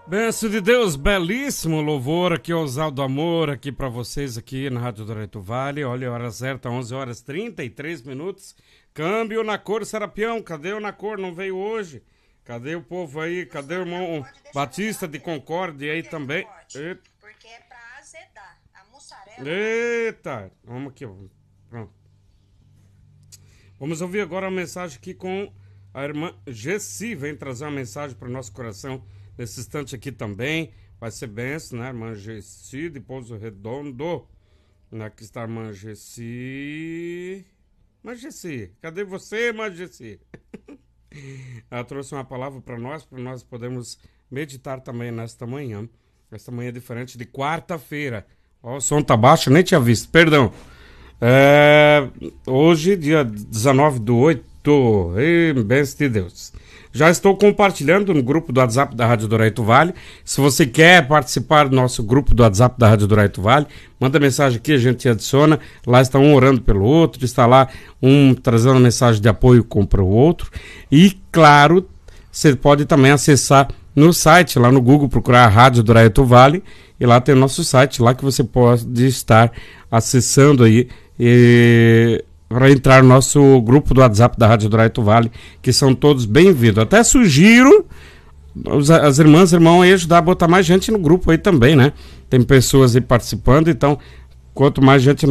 Benção de Deus, belíssimo louvor aqui, Oswaldo Amor, aqui para vocês aqui na Rádio Doreto Vale. Olha, a hora certa, 11 horas 33 minutos. Câmbio na cor, Serapião, cadê o na cor? Não veio hoje? Cadê o povo aí? Cadê o irmão Batista de Concórdia aí também? Eita. Porque é pra azedar. A mussarela... Eita, vamos aqui, pronto. Vamos ouvir agora a mensagem aqui com a irmã Gessi. Vem trazer uma mensagem para o nosso coração nesse instante aqui também. Vai ser benção, né, irmã Gessi, de Pouso Redondo. Aqui está a irmã Gessi. Irmã Gessi, cadê você, irmã Gessi? Ela trouxe uma palavra para nós podermos meditar também nesta manhã. Esta manhã é diferente de quarta-feira. Ó, o som tá baixo, nem tinha visto, perdão. Hoje, dia 19/8, bênção de Deus. Já estou compartilhando no grupo do WhatsApp da Rádio Doreto Vale. Se você quer participar do nosso grupo do WhatsApp da Rádio Doreto Vale, manda mensagem aqui, a gente adiciona. Lá está um orando pelo outro, está lá um trazendo mensagem de apoio para o outro. E, claro, você pode também acessar no site, lá no Google, procurar a Rádio Doreto Vale. E lá tem o nosso site, lá que você pode estar acessando aí para entrar no nosso grupo do WhatsApp da Rádio Doreto Vale, que são todos bem-vindos. Até sugiro as irmãs e irmãos aí ajudar a botar mais gente no grupo aí também, né? Tem pessoas aí participando, então quanto mais gente